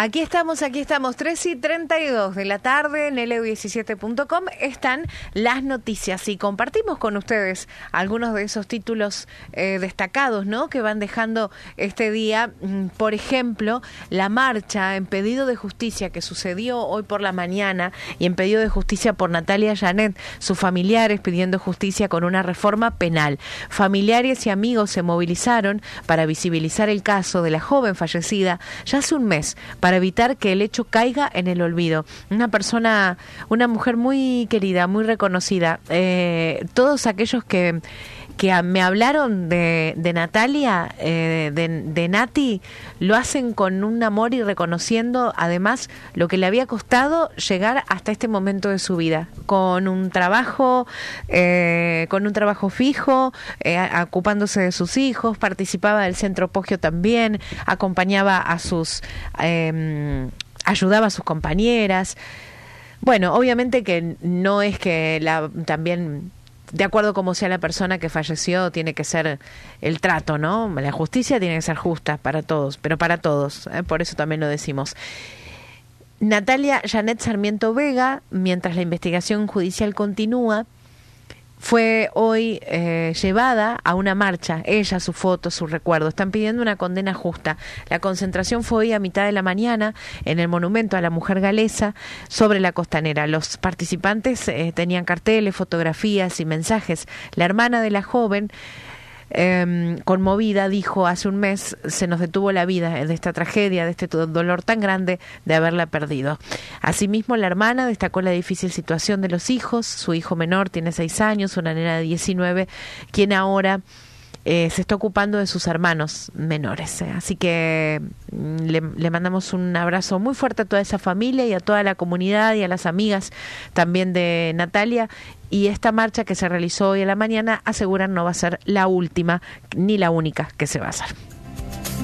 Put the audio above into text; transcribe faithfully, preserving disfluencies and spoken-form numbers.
Aquí estamos, aquí estamos, tres y treinta y dos de la tarde en L U diecisiete punto com están las noticias y compartimos con ustedes algunos de esos títulos eh, destacados, ¿no?, que van dejando este día. Por ejemplo, la marcha en pedido de justicia que sucedió hoy por la mañana y en pedido de justicia por Natalia Janet, sus familiares pidiendo justicia con una reforma penal. Familiares y amigos se movilizaron para visibilizar el caso de la joven fallecida ya hace un mes, para evitar que el hecho caiga en el olvido. Una persona, una mujer muy querida, muy reconocida. Eh, todos aquellos que, que me hablaron de, de Natalia, eh, de, de Nati, lo hacen con un amor y reconociendo además lo que le había costado llegar hasta este momento de su vida, con un trabajo, eh, con un trabajo fijo, eh, ocupándose de sus hijos, participaba del centro Poggio también, acompañaba a sus, eh, ayudaba a sus compañeras. Bueno, obviamente que no es que la también, de acuerdo como sea la persona que falleció, tiene que ser el trato, ¿no? La justicia tiene que ser justa para todos, pero para todos, ¿eh? Por eso también lo decimos. Natalia Janet Sarmiento Vega, mientras la investigación judicial continúa, fue hoy eh, llevada a una marcha, ella, su foto, su recuerdo. Están pidiendo una condena justa. La concentración fue hoy a mitad de la mañana en el monumento a la mujer galesa sobre la Costanera. Los participantes eh, tenían carteles, fotografías y mensajes. La hermana de la joven, Eh, conmovida, dijo: hace un mes se nos detuvo la vida de esta tragedia, de este dolor tan grande de haberla perdido. Asimismo, la hermana destacó la difícil situación de los hijos. Su hijo menor tiene seis años, una nena de diecinueve, quien ahora Eh, se está ocupando de sus hermanos menores. Eh. Así que le, le mandamos un abrazo muy fuerte a toda esa familia y a toda la comunidad y a las amigas también de Natalia. Y esta marcha que se realizó hoy a la mañana, aseguran, no va a ser la última ni la única que se va a hacer.